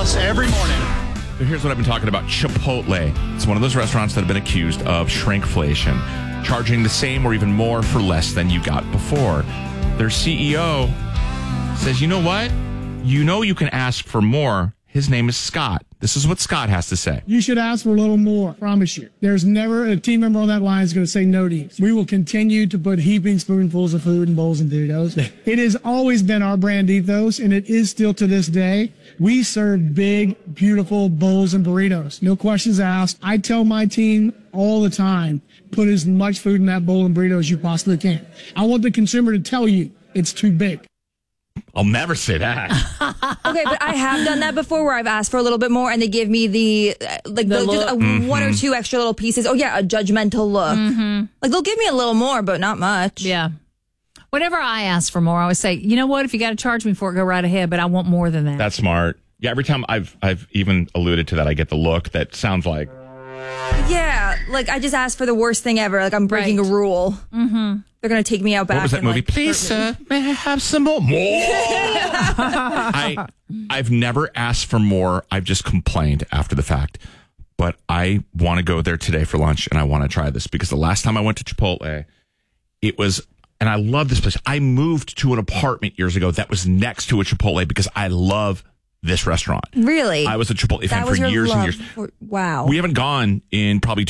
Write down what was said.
house every morning. So here's what I've been talking about. Chipotle. It's one of those restaurants that have been accused of shrinkflation, charging the same or even more for less than you got before. Their CEO says, you know what? You know you can ask for more. His name is Scott. This is what Scott has to say. You should ask for a little more, promise you. There's never a team member on that line is going to say no to you. We will continue to put heaping spoonfuls of food in bowls and burritos. It has always been our brand ethos, and it is still to this day. We serve big, beautiful bowls and burritos. No questions asked. I tell my team all the time, put as much food in that bowl and burrito as you possibly can. I want the consumer to tell you it's too big. I'll never say that. Okay, but I have done that before where I've asked for a little bit more and they give me one or two extra little pieces. Oh, yeah, a judgmental look. Mm-hmm. Like, they'll give me a little more, but not much. Yeah. Whenever I ask for more, I always say, you know what? If you got to charge me for it, go right ahead, but I want more than that. That's smart. Yeah, every time I've even alluded to that, I get the look that sounds like, Yeah, like, I just asked for the worst thing ever. Like, I'm breaking a rule. Mm-hmm. They're going to take me out back. what was that and, movie? like, Please, sir, may I have some more? I've never asked for more. I've just complained after the fact. But I want to go there today for lunch, and I want to try this because the last time I went to Chipotle, it was, and I love this place. I moved to an apartment years ago that was next to a Chipotle because I love this restaurant. Really? I was a Chipotle fan That was for your years and love years. Wow. We haven't gone in probably